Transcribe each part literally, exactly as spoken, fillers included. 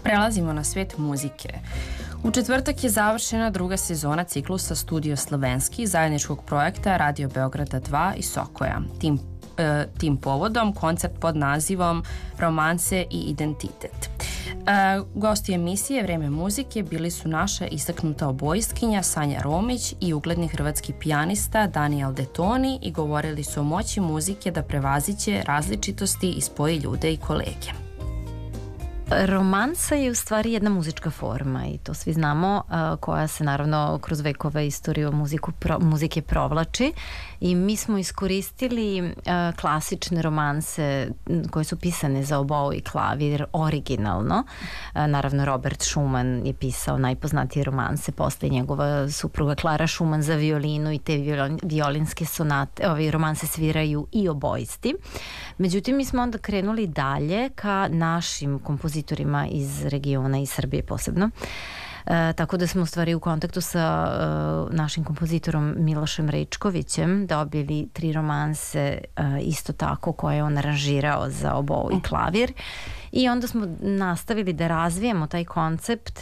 Prelazimo na svet muzike. U četvrtak je završena druga sezona ciklusa Studio Slovenski zajedničkog projekta Radio Beograda dva i Sokoja. Tim, e, tim povodom koncert pod nazivom Romanse i identitet. E, gosti emisije Vreme muzike bili su naša istaknuta obojskinja Sanja Romić i ugledni hrvatski pijanista Daniel Detoni i govorili su o moći muzike da prevaziće različitosti i spoji ljude i kolege. Romansa je u stvari jedna muzička forma i to svi znamo, koja se naravno kroz vekove istoriju muziku, pro, muzike provlači i mi smo iskoristili klasične romanse koje su pisane za obou i klavir originalno. Naravno Robert Schumann je pisao najpoznatije romanse, posle njegova supruga Klara Schumann za violinu i te violinske sonate, ovi romanse sviraju i obojisti. Međutim, mi smo onda krenuli dalje ka našim kompozitorima iz regiona i Srbije posebno. E, tako da smo u stvari u kontaktu sa e, našim kompozitorom Milošem Rečkovićem dobili tri romanse e, isto tako koje je on aranžirao za obou i klavir i onda smo nastavili da razvijemo taj koncept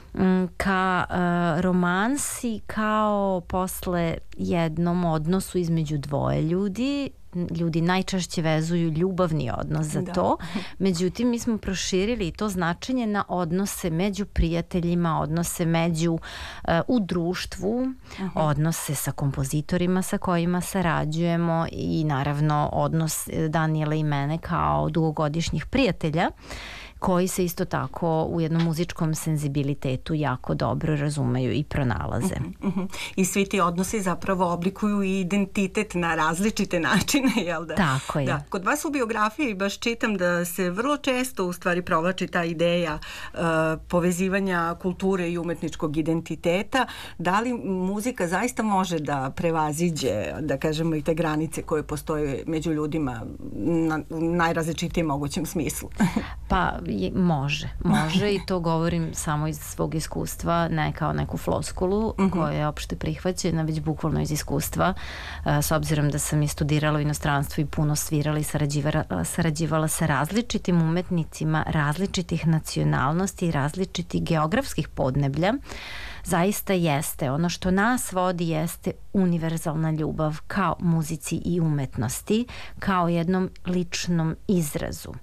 ka uh, romansi kao posle jednom odnosu između dvoje ljudi. Ljudi najčešće vezuju ljubavni odnos za da. to, međutim mi smo proširili to značenje na odnose među prijateljima, odnose među uh, u društvu, uh-huh. odnose sa kompozitorima sa kojima sarađujemo i naravno odnos Daniela i mene kao dugogodišnjih prijatelja koji se isto tako u jednom muzičkom senzibilitetu jako dobro razumeju i pronalaze. Uh-huh, uh-huh. I svi ti odnosi zapravo oblikuju i identitet na različite načine, jel da? Tako je. Da. Kod vas u biografiji baš čitam da se vrlo često u stvari provlači ta ideja uh, povezivanja kulture i umetničkog identiteta. Da li muzika zaista može da prevaziđe, da kažemo, i te granice koje postoje među ljudima na najrazličitijem mogućem smislu? Pa je, može, može i to govorim samo iz svog iskustva, ne kao neku floskulu uh-huh. koja je opšte prihvaćena, već bukvalno iz iskustva, s obzirom da sam i studirala u inostranstvu i puno svirala i sarađivala, sarađivala sa različitim umetnicima različitih nacionalnosti i različitih geografskih podneblja. Zaista jeste, ono što nas vodi jeste univerzalna ljubav kao muzici i umetnosti, kao jednom ličnom izrazu.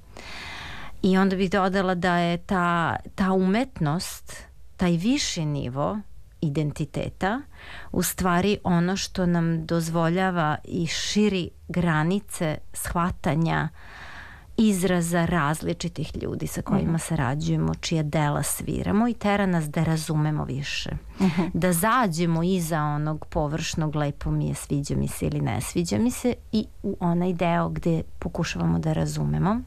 I onda bih dodala da je ta, ta umetnost, taj viši nivo identiteta u stvari ono što nam dozvoljava i širi granice shvatanja izraza različitih ljudi sa kojima uh-huh. sarađujemo, čija dela sviramo i tera nas da razumemo više. Uh-huh. Da zađemo iza onog površnog lepo mi je, sviđa mi se ili ne sviđa mi se i u onaj deo gde pokušavamo da razumemo.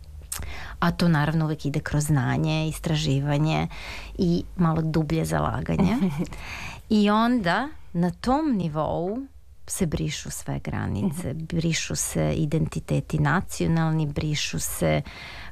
A to naravno uvek ide kroz znanje, istraživanje i malo dublje zalaganje. I onda na tom nivou se brišu sve granice, brišu se identiteti nacionalni, brišu se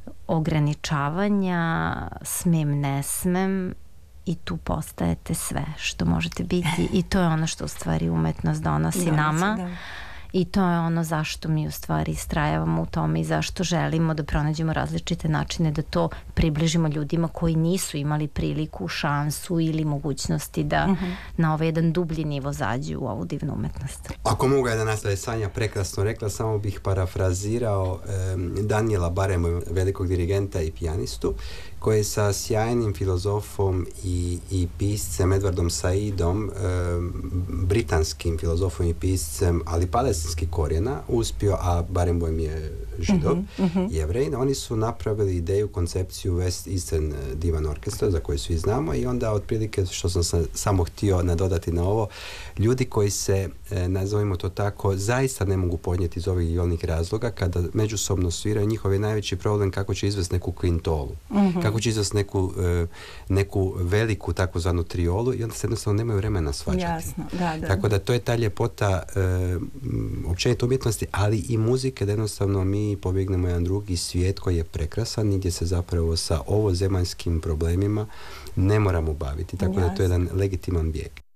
ograničavanja, smem, ne smem i tu postajete sve što možete biti i to je ono što u stvari umetnost donosi nama. Da. I to je ono zašto mi u stvari istrajavamo u tome i zašto želimo da pronađemo različite načine da to približimo ljudima koji nisu imali priliku, šansu ili mogućnosti da uh-huh. na ovaj jedan dublji nivo zađu u ovu divnu umetnost. Ako mogu ja da nastavim, Sanja prekrasno rekla, samo bih parafrazirao eh, Daniela Barema, velikog dirigenta i pijanistu, koji je sa sjajnim filozofom i, i piscem Edwardom Saidom, eh, britanskim filozofom i piscem, ali palestinskih korijena, uspio, a Barenboim je Židov, uh-huh, uh-huh. Jevrej, oni su napravili ideju, koncepciju West Eastern Divan Orkestra, za koju svi znamo, i onda otprilike, što sam sa, samo htio nadodati na ovo, ljudi koji se, eh, nazovimo to tako, zaista ne mogu podnijeti iz ovih i onih razloga, kada međusobno sviraju, njihov je najveći problem kako će izvesti neku kvintolu, uh-huh. kako će izvesti neku, eh, neku veliku takozvanu triolu i onda se jednostavno nemaju vremena svađati. Jasno, da, da. Tako da to je ta ljepota eh, općenito umjetnosti, ali i muzike, da jednostavno mi pobjegnemo jedan drugi svijet koji je prekrasan i gdje se zapravo sa ovozemaljskim problemima ne moramo baviti. Tako Jasne. Da to je jedan legitiman bijeg.